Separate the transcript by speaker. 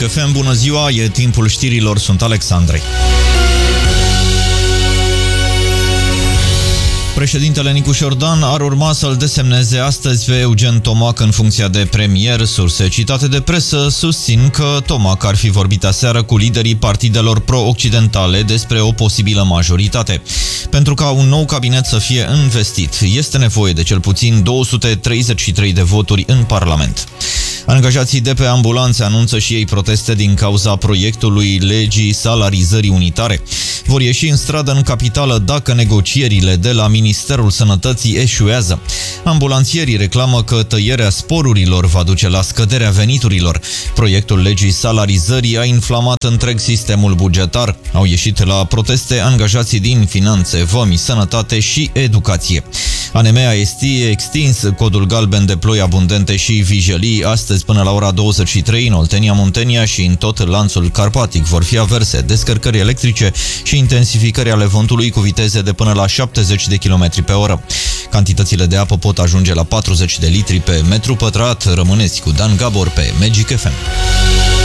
Speaker 1: FM, bună ziua, e timpul știrilor, sunt Alexandrei. Președintele Nicu Șordan ar urma să-l desemneze astăzi pe Eugen Tomac în funcția de premier. Surse citate de presă susțin că Tomac ar fi vorbit aseară cu liderii partidelor pro-occidentale despre o posibilă majoritate. Pentru ca un nou cabinet să fie investit, este nevoie de cel puțin 233 de voturi în Parlament. Angajații de pe ambulanțe anunță și ei proteste din cauza proiectului legii salarizării unitare. Vor ieși în stradă în capitală dacă negocierile de la Ministerul Sănătății eșuează. Ambulanțierii reclamă că tăierea sporurilor va duce la scăderea veniturilor. Proiectul legii salarizării a inflamat întreg sistemul bugetar. Au ieșit la proteste angajații din finanțe, vămi, sănătate și educație. ANM a extins codul galben de ploi abundente și vijelii. Astăzi până la ora 23 în Oltenia, Muntenia și în tot lanțul carpatic vor fi averse descărcări electrice și intensificări ale vântului cu viteze de până la 70 de km pe oră. Cantitățile de apă pot ajunge la 40 de litri pe metru pătrat. Rămâneți cu Dan Gabor pe Magic FM.